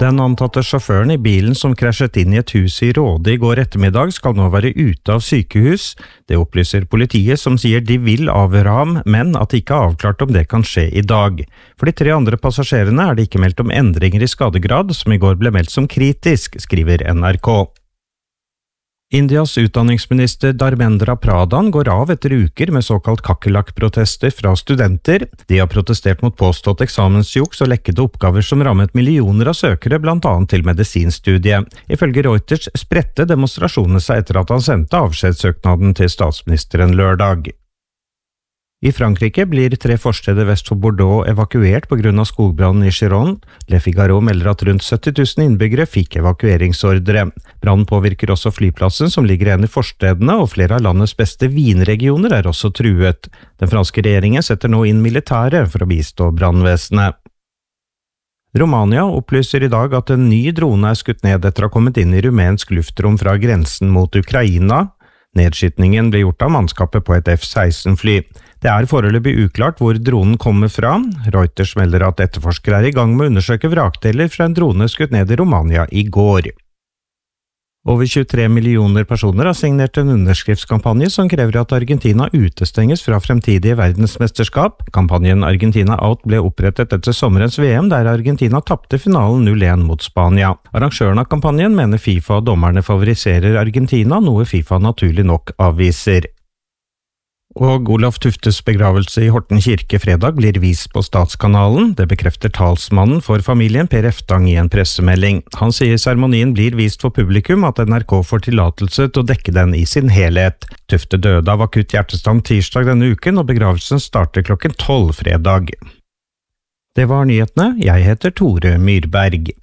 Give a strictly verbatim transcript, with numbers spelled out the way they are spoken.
Den antatte sjåføren i bilen som krasjet inn i et hus i Råde i går ettermiddag skal nå være ute av sykehus. Det opplyser politiet som sier de vil avhøre ham, men at de ikke har avklart om det kan skje i dag. For de tre andre passasjerene er det ikke meldt om endringer i skadegrad, som i går ble meldt som kritisk, skriver N R K. Indias utdanningsminister Dharmendra Pradhan går av etter uker med såkalt kakerlakk-protester fra studenter. De har protestert mot påstått eksamensjuks og lekkede oppgaver som rammet millioner av søkere, blant annet til medisinstudiet. Ifølge Reuters spredte demonstrasjonene seg etter at han sendte avskjedssøknaden til statsministeren lørdag. I Frankrike blir tre forsteder vest for Bordeaux evakuert på grunn av skogbrannen i Gironde. Le Figaro melder at rundt sytti tusen innbyggere fikk evakueringsordre. Brannen påvirker også flyplassen som ligger igjen i forstedene, og flere av landets beste vinregioner er også truet. Den franske regjeringen setter nå inn militære for å bistå brannvesenet. Romania opplyser i dag at en ny drone er skutt ned etter å ha kommet inn i rumensk luftrom fra grensen mot Ukraina. Nedskytningen ble gjort av mannskapet på et F seksten fly. Det er foreløpig uklart hvor dronen kommer fra. Reuters melder at etterforskere er i gang med å undersøke vrakdeler fra en drone skutt ned i Romania i går. Over tjuetre millioner personer har signert en underskriftskampanje som krever at Argentina utestenges fra fremtidige verdensmesterskap. Kampanjen Argentina Out ble opprettet etter sommerens V M, der Argentina tapte finalen null én mot Spania. Arrangøren av kampanjen mener FIFA og dommerne favoriserer Argentina, noe FIFA naturlig nok avviser. Og Olav Tuftes begravelse i Horten kirke fredag blir vist på Statskanalen. Det bekrefter talsmannen for familien Per Eftang i en pressemelding. Han sier seremonien blir vist for publikum, at N R K får tillatelse til å dekke den i sin helhet. Tufte døde av akutt hjertestand tirsdag denne uken, og begravelsen starter klokken tolv fredag. Det var nyhetene. Jeg heter Tore Myrberg.